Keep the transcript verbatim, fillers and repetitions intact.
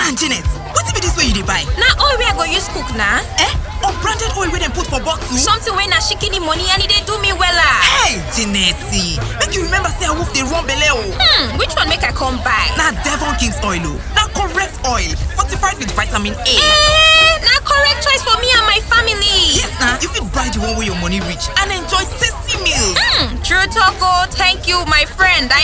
And Janet, what be this way you dey buy? Na oil wey I go use cook na. Eh? Unbranded oil wey dem put for bottle? Something wey na shikini money and e dey do me wella. Hey, Janet, make you remember say I wolf dey run belle o. Hmm, which one make I come buy? Na Devon King's oil o. Na correct oil, fortified with vitamin A. Eh, na correct choice for me and my family. Yes na, you fit buy the one wey your money reach and enjoy tasty meals. Hmm, true talk o. Thank you, my friend. I